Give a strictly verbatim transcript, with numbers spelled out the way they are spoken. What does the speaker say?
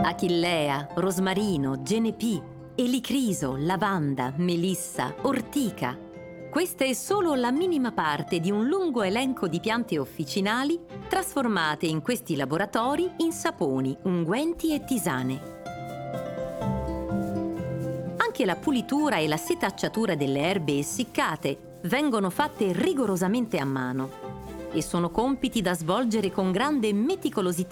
Achillea, rosmarino, genepì, elicriso, lavanda, melissa, ortica. Questa è solo la minima parte di un lungo elenco di piante officinali trasformate in questi laboratori in saponi, unguenti e tisane. Anche la pulitura e la setacciatura delle erbe essiccate vengono fatte rigorosamente a mano e sono compiti da svolgere con grande meticolosità